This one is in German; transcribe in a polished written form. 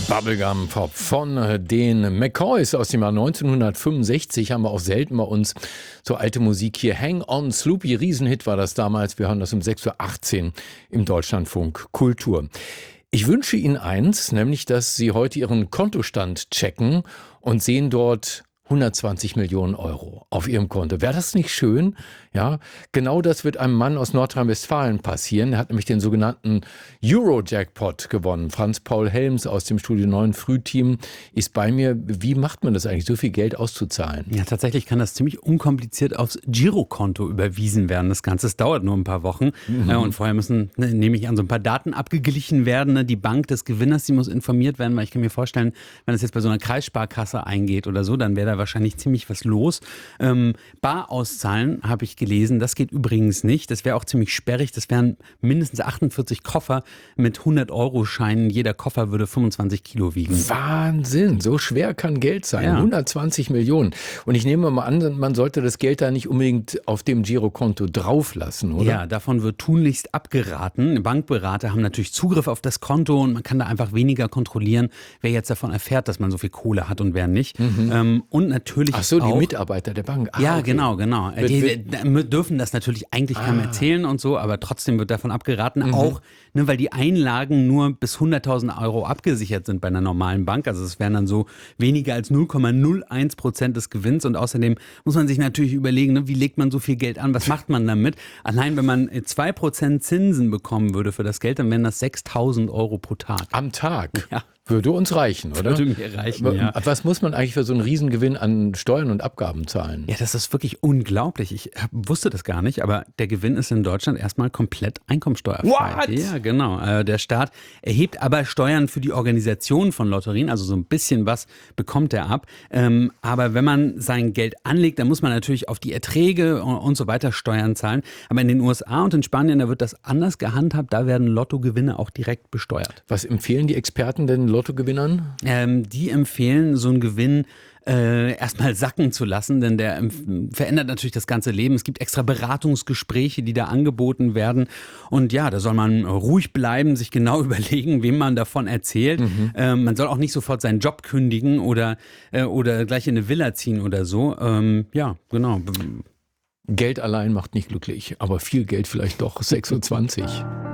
Bubblegum Pop von den McCoys aus dem Jahr 1965 haben wir auch selten bei uns so alte Musik hier. Hang on Sloopy, Riesenhit war das damals. Wir hören das um 6.18 Uhr im Deutschlandfunk Kultur. Ich wünsche Ihnen eins, nämlich, dass Sie heute Ihren Kontostand checken und sehen dort 120 Millionen Euro auf Ihrem Konto. Wäre das nicht schön? Ja, genau das wird einem Mann aus Nordrhein-Westfalen passieren. Er hat nämlich den sogenannten Euro-Jackpot gewonnen. Franz-Paul Helms aus dem Studio 9 Frühteam ist bei mir. Wie macht man das eigentlich, so viel Geld auszuzahlen? Ja, tatsächlich kann das ziemlich unkompliziert aufs Girokonto überwiesen werden. Das Ganze dauert nur ein paar Wochen. Und vorher müssen, nehme ich an, so ein paar Daten abgeglichen werden. Die Bank des Gewinners, die muss informiert werden, weil ich kann mir vorstellen, wenn es jetzt bei so einer Kreissparkasse eingeht oder so, dann wäre da wahrscheinlich ziemlich was los. Bar auszahlen, habe ich gelesen, das geht übrigens nicht. Das wäre auch ziemlich sperrig. Das wären mindestens 48 Koffer mit 100-Euro-Scheinen. Jeder Koffer würde 25 Kilo wiegen. Wahnsinn, so schwer kann Geld sein. Ja. 120 Millionen. Und ich nehme mal an, man sollte das Geld da nicht unbedingt auf dem Girokonto drauflassen, oder? Ja, davon wird tunlichst abgeraten. Bankberater haben natürlich Zugriff auf das Konto und man kann da einfach weniger kontrollieren, wer jetzt davon erfährt, dass man so viel Kohle hat und wer nicht. Und natürlich Ach so, auch, die Mitarbeiter der Bank. Ja, okay. Genau. Die dürfen das natürlich eigentlich keinem erzählen und so, aber trotzdem wird davon abgeraten, auch weil die Einlagen nur bis 100.000 Euro abgesichert sind bei einer normalen Bank. Also es wären dann so weniger als 0,01% des Gewinns und außerdem muss man sich natürlich überlegen, wie legt man so viel Geld an, was macht man damit? Allein wenn man 2% Zinsen bekommen würde für das Geld, dann wären das 6.000 Euro pro Tag. Am Tag? Ja. Würde uns reichen, oder? Würde mir reichen, ja. Was muss man eigentlich für so einen Riesengewinn an Steuern und Abgaben zahlen? Ja, das ist wirklich unglaublich. Ich wusste das gar nicht, aber der Gewinn ist in Deutschland erstmal komplett einkommensteuerfrei. What? Ja, genau. Der Staat erhebt aber Steuern für die Organisation von Lotterien, also so ein bisschen was bekommt er ab. Aber wenn man sein Geld anlegt, dann muss man natürlich auf die Erträge und so weiter Steuern zahlen. Aber in den USA und in Spanien, da wird das anders gehandhabt. Da werden Lottogewinne auch direkt besteuert. Was empfehlen die Experten denn Lottogewinnern? Die empfehlen, so einen Gewinn erstmal sacken zu lassen, denn der verändert natürlich das ganze Leben. Es gibt extra Beratungsgespräche, die da angeboten werden. Und ja, da soll man ruhig bleiben, sich genau überlegen, wem man davon erzählt. Man soll auch nicht sofort seinen Job kündigen oder gleich in eine Villa ziehen oder so. Ja, genau. Geld allein macht nicht glücklich, aber viel Geld vielleicht doch. 6.20 Uhr.